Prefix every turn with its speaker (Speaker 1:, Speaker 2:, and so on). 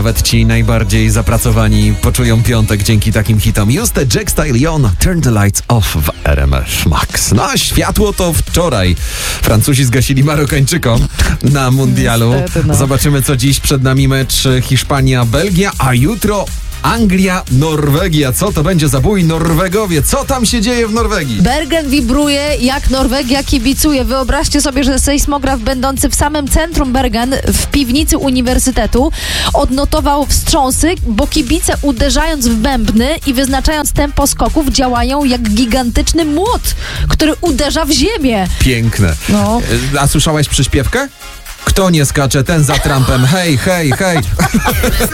Speaker 1: Nawet ci najbardziej zapracowani poczują piątek dzięki takim hitom. Juste, Jack Stallion, Turn the Lights Off w RMF Max. No a światło to wczoraj Francuzi zgasili Marokańczykom na mundialu.
Speaker 2: Niestety, no.
Speaker 1: Zobaczymy, co dziś przed nami mecz Hiszpania-Belgia, a jutro Anglia-Norwegia. Co to będzie za bój? Norwegowie. Co tam się dzieje w Norwegii?
Speaker 2: Bergen wibruje, jak Norwegia kibicuje. Wyobraźcie sobie, że sejsmograf będący w samym centrum Bergen, w piwnicy uniwersytetu, odnotował wstrząsy, bo kibice uderzając w bębny i wyznaczając tempo skoków działają jak gigantyczny młot, który uderza w ziemię.
Speaker 1: Piękne.
Speaker 2: No.
Speaker 1: A słyszałaś przyśpiewkę? Kto nie skacze, ten za Trumpem. Hej, hej, hej.